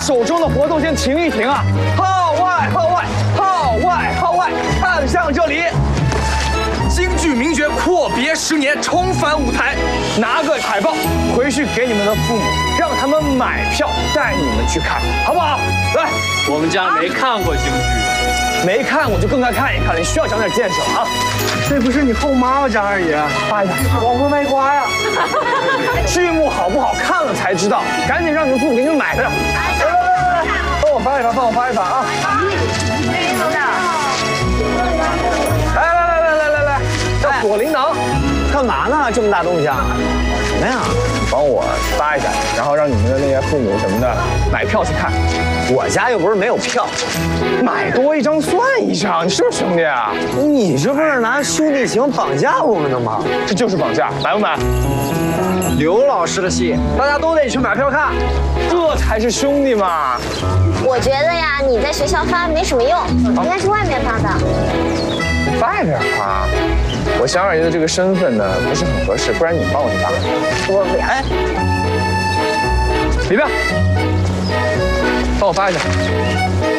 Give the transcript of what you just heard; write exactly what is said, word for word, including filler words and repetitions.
手中的活动先停一停啊！号外号外号外号外，看向这里！京剧名角阔别十年，重返舞台，拿个海报回去给你们的父母，让他们买票带你们去看，好不好？来， 我们家没看过京剧， 没看过就更该看一看了，你需要长点见识了啊！ 这不是你后妈吗，张二爷？ 发一下， 黄瓜卖瓜呀！ 剧目好不好看了才知道，赶紧让你们父母给你们买的。来来来来，帮我发一发，帮我发一发啊！来来来来来来来，叫左琳琅， 干嘛呢？这么大动静？什么呀？ 帮我发一下，然后让你们的那些父母什么的买票去看。 我家又不是没有票， 买多一张算一张，你是不是兄弟啊？ 你这不是拿兄弟情绑架我们的吗？ 这就是绑架，买不买？ 刘老师的戏，大家都得去买票看， 这才是兄弟嘛！ 我觉得呀，你在学校发没什么用，应该是外面发的。 外边发，我小二爷的这个身份呢不是很合适，不然你帮我去发。 我不要。 哎，李彪，帮我发一下。